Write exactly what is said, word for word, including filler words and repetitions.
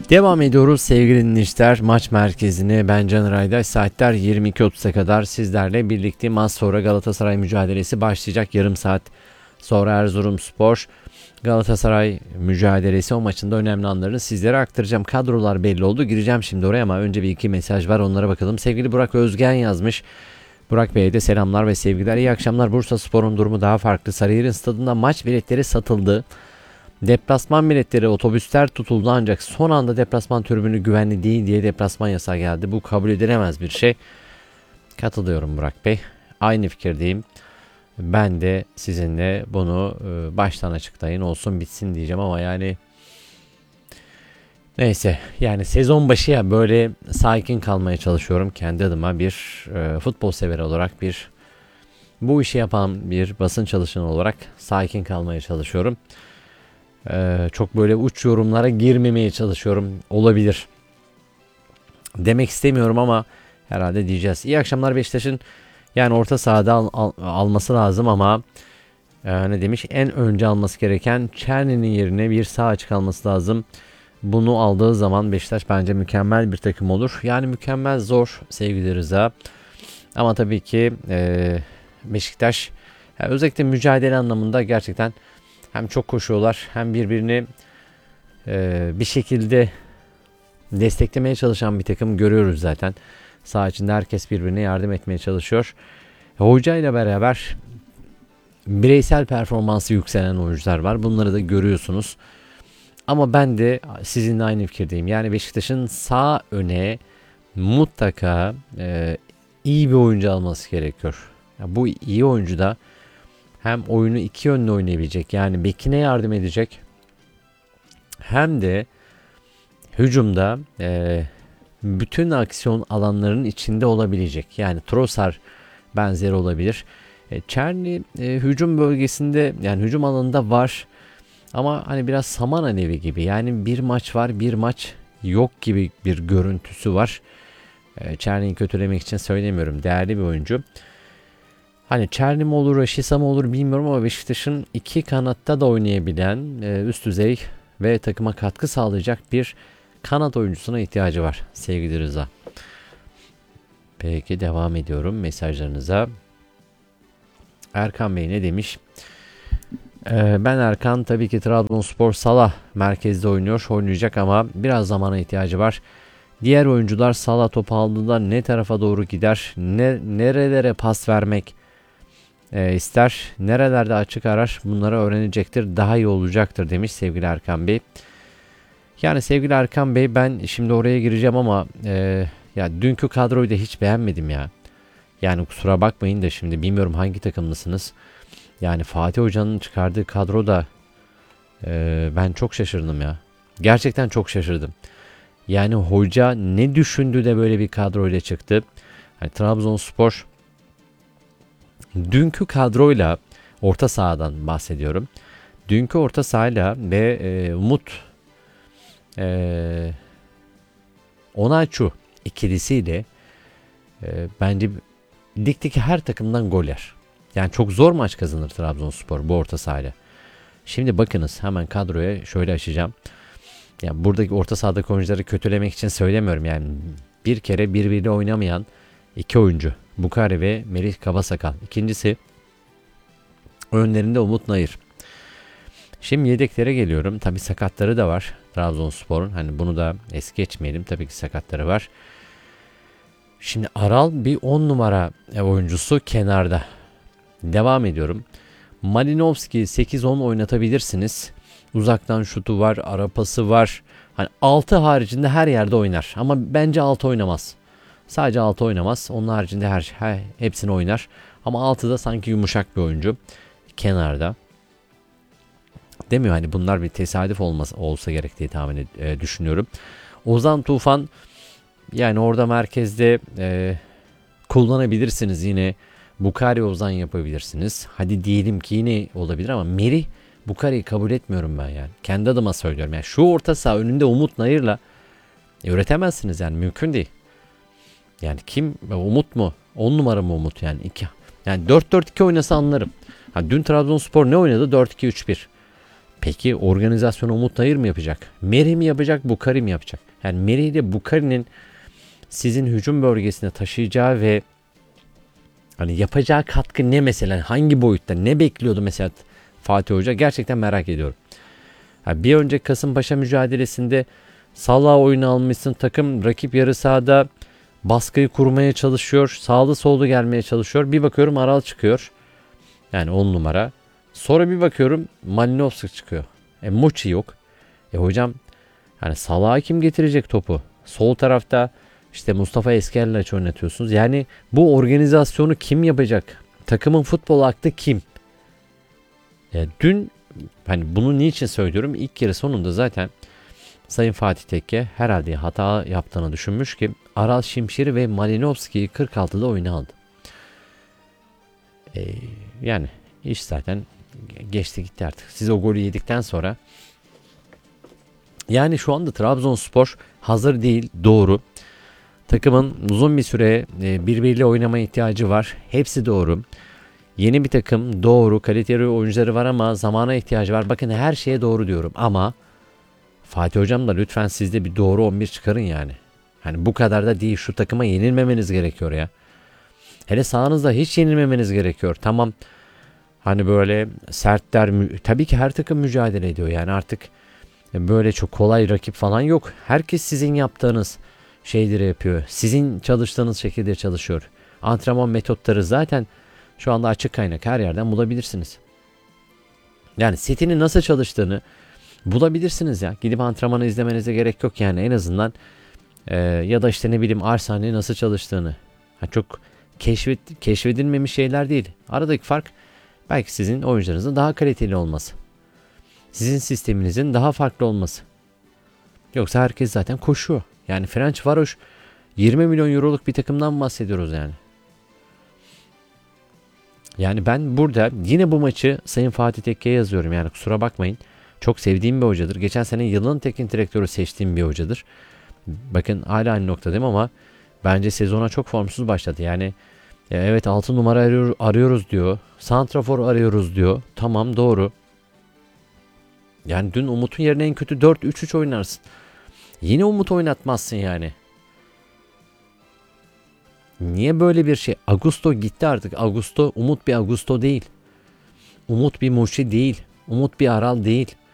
Devam ediyoruz sevgili dinleyiciler. Maç merkezine ben Caner Aydaş. Saatler yirmi iki otuz'a kadar sizlerle birlikte. Maç sonra Galatasaray mücadelesi başlayacak. Yarım saat sonra Erzurumspor Galatasaray mücadelesi, o maçın da önemli anlarını sizlere aktaracağım. Kadrolar belli oldu. Gireceğim şimdi oraya ama önce bir iki mesaj var, onlara bakalım. Sevgili Burak Özgen yazmış. Burak Bey'e de selamlar ve sevgiler. İyi akşamlar. Bursaspor'un durumu daha farklı. Sarıyer'in stadında maç biletleri satıldı. Deplasman biletleri, otobüsler tutuldu ancak son anda deplasman tribünü güvenli değil diye deplasman yasağı geldi. Bu kabul edilemez bir şey. Katılıyorum Burak Bey. Aynı fikirdeyim. Ben de sizinle bunu e, baştan açıklayın, olsun bitsin diyeceğim ama yani neyse, yani sezon başı ya, böyle sakin kalmaya çalışıyorum kendi adıma, bir e, futbol sever olarak, bir bu işi yapan bir basın çalışanı olarak sakin kalmaya çalışıyorum. Ee, çok böyle uç yorumlara girmemeye çalışıyorum. Olabilir demek istemiyorum ama herhalde diyeceğiz. İyi akşamlar. Beşiktaş'ın yani orta sahada al, al, alması lazım ama e, ne demiş, en önce alması gereken Çerni'nin yerine bir sağ açık alması lazım. Bunu aldığı zaman Beşiktaş bence mükemmel bir takım olur. Yani mükemmel zor sevgili Rıza, ama tabii ki e, Beşiktaş yani özellikle mücadele anlamında gerçekten hem çok koşuyorlar hem birbirini e, bir şekilde desteklemeye çalışan bir takım görüyoruz zaten. Saha içinde herkes birbirine yardım etmeye çalışıyor. Hoca ile beraber bireysel performansı yükselen oyuncular var. Bunları da görüyorsunuz. Ama ben de sizinle aynı fikirdeyim. Yani Beşiktaş'ın sağ öne mutlaka e, iyi bir oyuncu alması gerekiyor. Yani bu iyi oyuncu da hem oyunu iki yönlü oynayabilecek, yani bekine yardım edecek, hem de hücumda e, bütün aksiyon alanlarının içinde olabilecek. Yani Trossard benzeri olabilir. E, Çerni e, hücum bölgesinde, yani hücum alanında var ama hani biraz saman alevi gibi, yani bir maç var bir maç yok gibi bir görüntüsü var. E, Çerni'yi kötülemek için söylemiyorum, değerli bir oyuncu. Hani Çerni mi olur, Raşisa mı olur bilmiyorum ama Beşiktaş'ın iki kanatta da oynayabilen, üst düzey ve takıma katkı sağlayacak bir kanat oyuncusuna ihtiyacı var sevgili Rıza. Peki devam ediyorum mesajlarınıza. Erkan Bey ne demiş? Ee, ben Erkan, tabii ki Trabzonspor Salah merkezde oynuyor, oynayacak ama biraz zamana ihtiyacı var. Diğer oyuncular Salah topu aldığında ne tarafa doğru gider, ne nerelere pas vermek E, ister, nerelerde açık arar, bunları öğrenecektir, daha iyi olacaktır demiş sevgili Erkan Bey. Yani sevgili Erkan Bey, ben şimdi oraya gireceğim ama e, ya dünkü kadroyu da hiç beğenmedim ya. Yani kusura bakmayın da şimdi bilmiyorum hangi takımlısınız. Yani Fatih Hoca'nın çıkardığı kadro da e, ben çok şaşırdım ya. Gerçekten çok şaşırdım. Yani hoca ne düşündü de böyle bir kadroyla çıktı. Hani Trabzonspor dünkü kadroyla, orta sahadan bahsediyorum. Dünkü orta sahayla ve e, Umut e, Onaçu ikilisiyle e, bence ligdeki her takımdan gol yer. Yani çok zor maç kazanır Trabzonspor bu orta sahayla. Şimdi bakınız, hemen kadroya şöyle açacağım. Yani buradaki orta sahadaki oyuncuları kötülemek için söylemiyorum. Yani bir kere birbiriyle oynamayan iki oyuncu, Bukari ve Merih Kabasakal. İkincisi önlerinde Umut Nayır. Şimdi yedeklere geliyorum. Tabii sakatları da var Trabzonspor'un. Hani bunu da es geçmeyelim. Tabii ki sakatları var. Şimdi Aral bir on numara oyuncusu kenarda. Devam ediyorum. Malinovski sekiz on oynatabilirsiniz. Uzaktan şutu var, ara pası var. Hani altı haricinde her yerde oynar. Ama bence altı oynamaz. Sadece altı oynamaz. Onun haricinde her, her hepsini oynar. Ama altıda sanki yumuşak bir oyuncu. Kenarda. Demiyor, hani bunlar bir tesadüf olmaz, olsa gerek diye tahmin e, düşünüyorum. Ozan Tufan, yani orada merkezde e, kullanabilirsiniz yine. Bukari Ozan yapabilirsiniz. Hadi diyelim ki yine olabilir ama Merih Bukari'yi kabul etmiyorum ben yani. Kendi adıma söylüyorum. Yani şu orta saha önünde Umut Nayır'la e, üretemezsiniz yani, mümkün değil. Yani kim? Umut mu? on numara mı Umut yani? iki. Yani dört dört iki oynasa anlarım. Ha, dün Trabzonspor ne oynadı? dört iki üç bir. Peki organizasyonu Umut Nayır mı yapacak? Merih mi yapacak? Bukhari mi yapacak? Yani Merih ile Bukhari'nin sizin hücum bölgesine taşıyacağı ve hani yapacağı katkı ne mesela? Hangi boyutta? Ne bekliyordu mesela Fatih Hoca? Gerçekten merak ediyorum. Yani bir önceki Kasımpaşa mücadelesinde Salah oyunu almışsın. Takım rakip yarı sahada baskıyı kurmaya çalışıyor. Sağlı sollu gelmeye çalışıyor. Bir bakıyorum Aral çıkıyor. Yani on numara. Sonra bir bakıyorum Malinovski çıkıyor. E Muçi yok. E hocam yani Salah'a kim getirecek topu? Sol tarafta işte Mustafa Eskerlaç oynatıyorsunuz. Yani bu organizasyonu kim yapacak? Takımın futbol aklı kim? E, dün hani bunu niçin söylüyorum? İlk yarı sonunda zaten Sayın Fatih Tekke herhalde hata yaptığını düşünmüş ki Aral Şimşir'i ve Malinovski'yi kırk altıda oyuna aldı. E, yani iş zaten geçti gitti artık. Siz o golü yedikten sonra yani şu anda Trabzonspor hazır değil, doğru. Takımın uzun bir süre birbiriyle oynamaya ihtiyacı var. Hepsi doğru. Yeni bir takım, doğru. Kaliteli oyuncuları var ama zamana ihtiyacı var. Bakın her şeye doğru diyorum ama Fatih Hocam da lütfen siz de bir doğru on bir çıkarın yani. Hani bu kadar da değil, şu takıma yenilmemeniz gerekiyor ya. Hele sahanızda hiç yenilmemeniz gerekiyor. Tamam. Hani böyle sertler, tabii ki her takım mücadele ediyor yani artık böyle çok kolay rakip falan yok. Herkes sizin yaptığınız şeyleri yapıyor. Sizin çalıştığınız şekilde çalışıyor. Antrenman metotları zaten şu anda açık kaynak, her yerden bulabilirsiniz. Yani setinin nasıl çalıştığını bulabilirsiniz ya. Gidip antrenmanı izlemenize gerek yok yani en azından e, ya da işte ne bileyim Arsane'nin nasıl çalıştığını. Ha, çok keşfet, keşfedilmemiş şeyler değil. Aradaki fark belki sizin oyuncularınızın daha kaliteli olması. Sizin sisteminizin daha farklı olması. Yoksa herkes zaten koşuyor. Yani Ferencvaroş yirmi milyon euroluk bir takımdan bahsediyoruz yani. Yani ben burada yine bu maçı Sayın Fatih Tekke'ye yazıyorum. Yani kusura bakmayın. Çok sevdiğim bir hocadır. Geçen sene yılın teknik direktörü seçtiğim bir hocadır. Bakın hala aynı noktadayım ama bence sezona çok formsuz başladı. Yani evet altı numara arıyor, arıyoruz diyor. Santrafor arıyoruz diyor. Tamam doğru. Yani dün Umut'un yerine en kötü dört üç üç oynarsın. Yine Umut oynatmazsın yani. Niye böyle bir şey? Augusto gitti artık. Augusto, Umut bir Augusto değil. Umut bir Muçi değil. Umut bir Aral değil.